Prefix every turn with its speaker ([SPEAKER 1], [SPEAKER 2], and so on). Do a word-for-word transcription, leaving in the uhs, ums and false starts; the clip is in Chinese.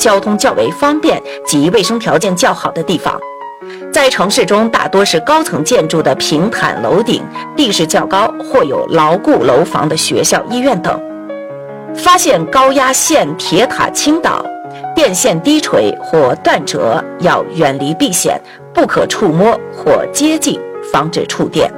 [SPEAKER 1] 交通较为方便及卫生条件较好的地方。在城市中大多是高层建筑的平坦楼顶，地势较高或有牢固楼房的学校、医院等。发现高压线铁塔倾倒、电线低垂或断折，要远离避险，不可触摸或接近，防止触电。